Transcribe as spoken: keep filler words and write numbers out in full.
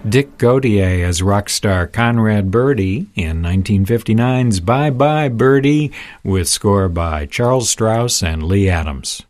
Dick Gautier as rock star Conrad Birdie in nineteen fifty-nine's Bye Bye Birdie, with score by Charles Strauss and Lee Adams.